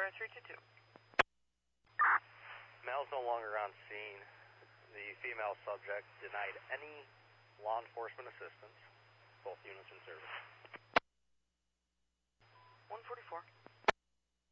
Fire 322. Male's no longer on scene. The female subject denied any law enforcement assistance. Both units in service. 144.